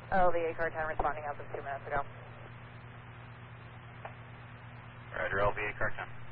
LVA car 10 responding as of 2 minutes ago. Roger, LVA car 10.